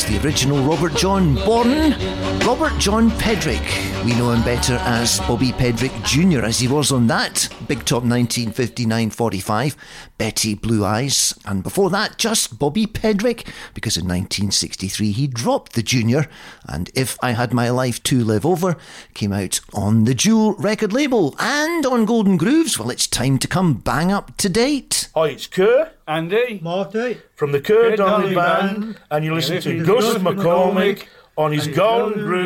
the original Robert John, born Robert John Pedrick. We know him better as Bobby Pedrick Jr. as he was on that Big Top 1959-45, Betty Blue Eyes, and before that just Bobby Pedrick, because in 1963 he dropped the Junior, and If I Had My Life to Live Over came out on the Jewel record label. And on Golden Grooves, well, it's time to come bang up to date. Hi, it's Kerr, Andy, Marty, from the Kerr Donnelly Band, and you listen to Gus McCormick on his Golden Grooves